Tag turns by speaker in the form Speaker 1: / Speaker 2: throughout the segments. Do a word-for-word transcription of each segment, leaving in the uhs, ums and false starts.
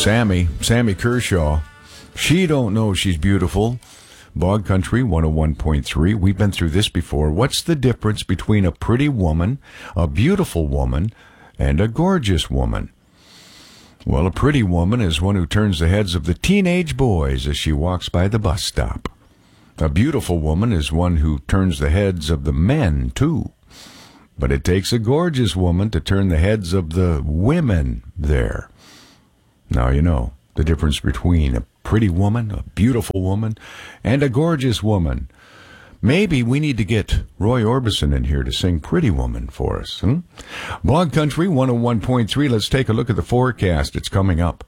Speaker 1: Sammy, Sammy Kershaw. She don't know she's beautiful. Bog Country one oh one point three. We've been through this before. What's the difference between a pretty woman, a beautiful woman, and a gorgeous woman? Well, a pretty woman is one who turns the heads of the teenage boys as she walks by the bus stop. A beautiful woman is one who turns the heads of the men, too. But it takes a gorgeous woman to turn the heads of the women there. Now you know the difference between a pretty woman, a beautiful woman, and a gorgeous woman. Maybe we need to get Roy Orbison in here to sing Pretty Woman for us. Hmm? Bog Country one oh one point three. Let's take a look at the forecast. It's coming up.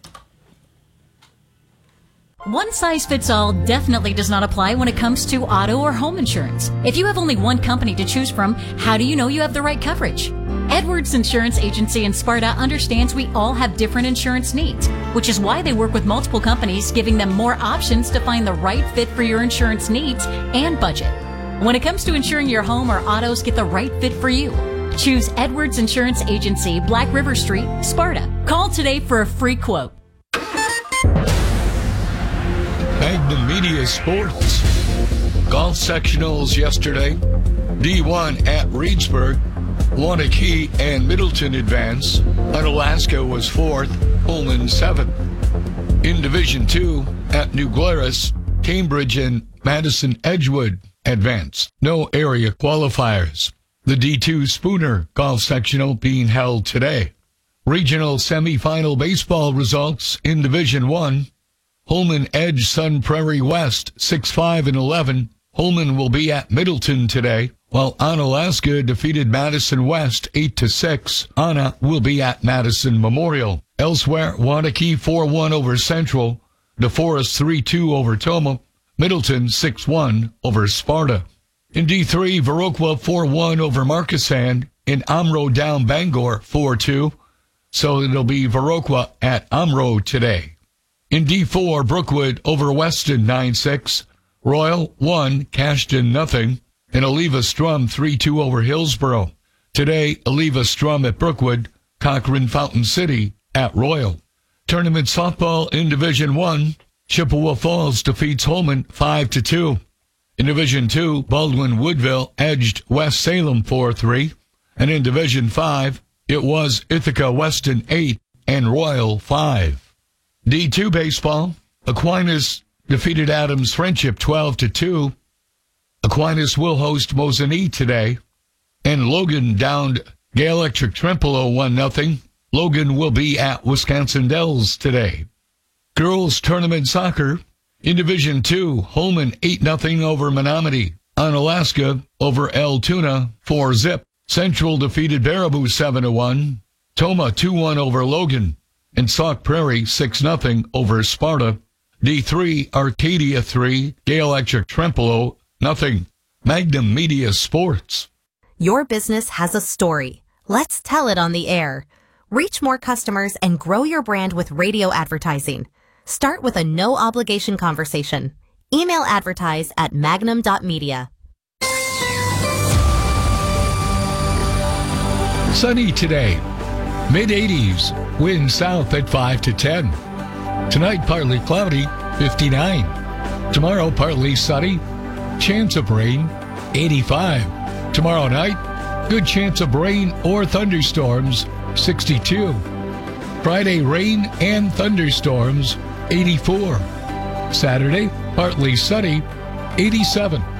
Speaker 2: One size fits all definitely does not apply when it comes to auto or home insurance. If you have only one company to choose from, how do you know you have the right coverage? Edwards Insurance Agency in Sparta understands we all have different insurance needs, which is why they work with multiple companies, giving them more options to find the right fit for your insurance needs and budget. When it comes to insuring your home or autos, get the right fit for you. Choose Edwards Insurance Agency, Black River Street, Sparta. Call today for a free quote.
Speaker 3: Magnum Media Sports. Golf sectionals yesterday. D one at Reedsburg. Wanakee and Middleton advance. Unalaska was fourth. Pullman seventh. In Division two at New Glarus, Cambridge and Madison Edgewood advanced. No area qualifiers. The D two Spooner Golf sectional being held today. Regional semifinal baseball results in Division one. Holman Edge Sun Prairie West, six five and eleven. Holman will be at Middleton today, while Onalaska defeated Madison West eight to six. Anna will be at Madison Memorial. Elsewhere, Wanakee four one over Central. DeForest three two over Toma. Middleton six one over Sparta. In D three, Viroqua four one over Markesan. In Amro down Bangor four two. So it'll be Viroqua at Amro today. In D four, Brookwood over Weston nine six. Royal one, Cashton nothing. And Oliva Strum three two over Hillsboro. Today, Oliva Strum at Brookwood, Cochrane Fountain City at Royal. Tournament softball in Division one, Chippewa Falls defeats Holman five to two. In Division two, Baldwin Woodville edged West Salem four three. And in Division five, it was Ithaca Weston eight and Royal five. D two baseball, Aquinas defeated Adams Friendship twelve to two. Aquinas will host Mosinee today. And Logan downed Gale Electric Trempealeau one nothing. Logan will be at Wisconsin Dells today. Girls tournament soccer, in Division two, Holman eight nothing over Menominee. Onalaska over Altoona four zip. Central defeated Baraboo seven to one. Toma two one over Logan. And Sauk Prairie six nothing over Sparta. D three, Arcadia three, Gale Electric Trempealeau nothing. Magnum Media Sports.
Speaker 4: Your business has a story. Let's tell it on the air. Reach more customers and grow your brand with radio advertising. Start with a no-obligation conversation. Email advertise at magnum dot media.
Speaker 3: Sunny today. mid eighties. Wind south at five to ten. Tonight, partly cloudy, fifty-nine. Tomorrow, partly sunny. Chance of rain, eighty-five. Tomorrow night, good chance of rain or thunderstorms, sixty-two. Friday, rain and thunderstorms, eighty-four. Saturday, partly sunny, eighty-seven.